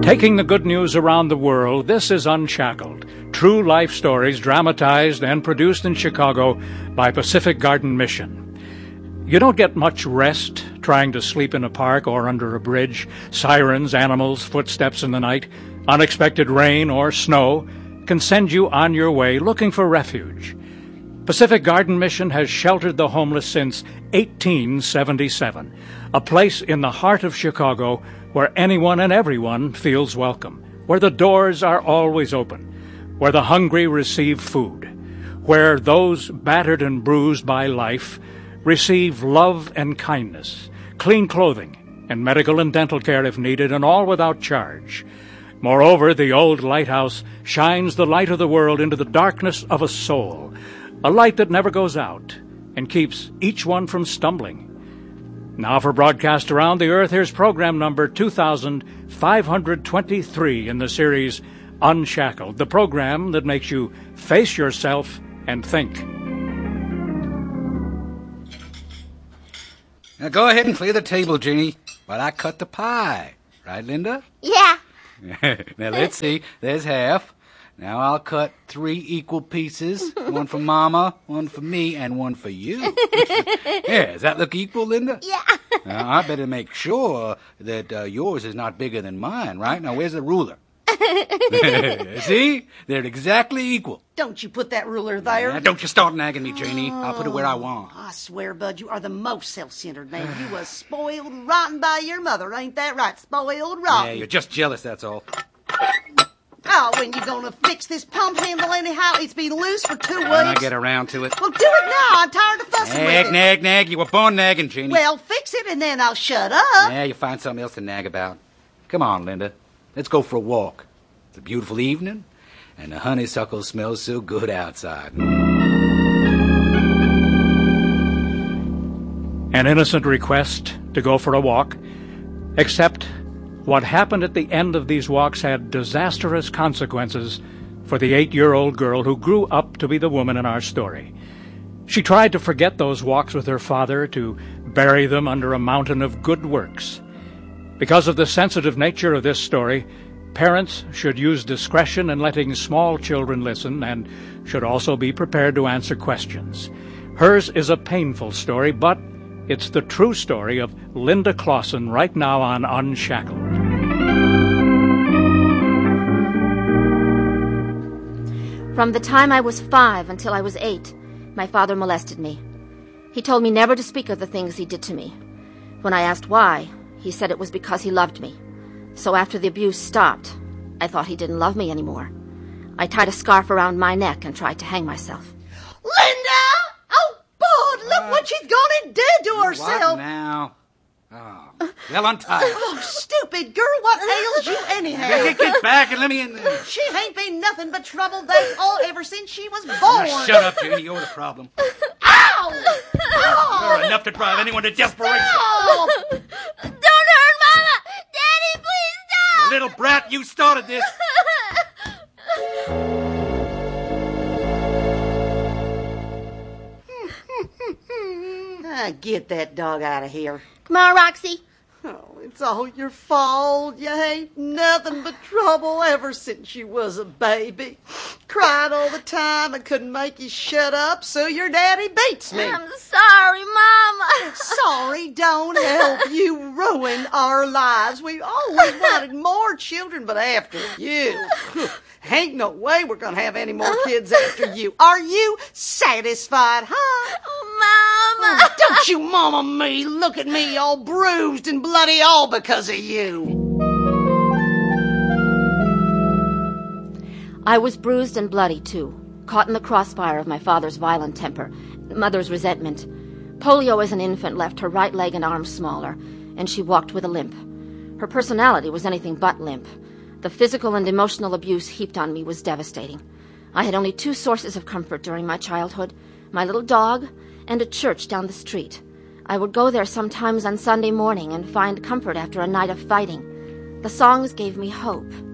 Taking the good news around the world, this is Unshackled, true life stories dramatized and produced in Chicago by Pacific Garden Mission. You don't get much rest trying to sleep in a park or under a bridge. Sirens, animals, footsteps in the night, unexpected rain or snow can send you on your way looking for refuge. Pacific Garden Mission has sheltered the homeless since 1877, a place in the heart of Chicago where anyone and everyone feels welcome, where the doors are always open, where the hungry receive food, where those battered and bruised by life receive love and kindness, clean clothing, and medical and dental care if needed, and all without charge. Moreover, the old lighthouse shines the light of the world into the darkness of a soul, a light that never goes out and keeps each one from stumbling. Now for broadcast around the earth, here's program number 2523 in the series Unshackled, the program that makes you face yourself and think. Now go ahead and clear the table, Jeannie, while I cut the pie. Right, Linda? Yeah. Now let's see. There's half. Now I'll cut 3 equal pieces. One for Mama, one for me, and one for you. Yeah, does that look equal, Linda? Yeah. Now, I better make sure that yours is not bigger than mine, right? Now where's the ruler? See? They're exactly equal. Don't you put that ruler there. Now, don't you start nagging me, Janie. I'll put it where I want. I swear, Bud, you are the most self-centered man. You was spoiled rotten by your mother, ain't that right? Spoiled rotten. Yeah, you're just jealous, that's all. Oh, when you gonna fix this pump handle anyhow? It's been loose for 2 weeks. When I get around to it. Well, do it now. I'm tired of fussing with it. Nag. You were born nagging, Janie. Well, fix it and then I'll shut up. Yeah, you'll find something else to nag about. Come on, Linda. Let's go for a walk. It's a beautiful evening, and the honeysuckle smells so good outside. An innocent request to go for a walk, except what happened at the end of these walks had disastrous consequences for the 8-year-old girl who grew up to be the woman in our story. She tried to forget those walks with her father, to bury them under a mountain of good works. Because of the sensitive nature of this story, parents should use discretion in letting small children listen and should also be prepared to answer questions. Hers is a painful story, but it's the true story of Linda Clausen right now on Unshackled. From the time I was 5 until I was 8, my father molested me. He told me never to speak of the things he did to me. When I asked why, he said it was because he loved me. So after the abuse stopped, I thought he didn't love me anymore. I tied a scarf around my neck and tried to hang myself. Linda! Oh, Bud, look what she's gone and did to herself. What now? Oh, well, untie her. Oh, stupid girl, what ails you anyhow? Get back and let me in there. She ain't been nothing but trouble that's all ever since she was born. Now, shut up, Janie. You're the problem. Ow! Oh! You're enough to drive anyone to desperation. Oh! Don't hurt Mama! Daddy, please stop! You little brat, you started this. Get that dog out of here. Come on, Roxy. Oh, it's all your fault. You ain't nothing but trouble ever since you was a baby. Cried all the time and couldn't make you shut up, so your daddy beats me. I'm sorry, Mama. Sorry don't help. You ruined our lives. We always wanted more children, but after you, ain't no way we're gonna have any more kids after you. Are you satisfied, huh? Mama. Oh, don't you mama me. Look at me all bruised and bloody all because of you. I was bruised and bloody, too, caught in the crossfire of my father's violent temper, mother's resentment. Polio as an infant left her right leg and arm smaller, and she walked with a limp. Her personality was anything but limp. The physical and emotional abuse heaped on me was devastating. I had only 2 sources of comfort during my childhood, my little dog and a church down the street. I would go there sometimes on Sunday morning and find comfort after a night of fighting. The songs gave me hope.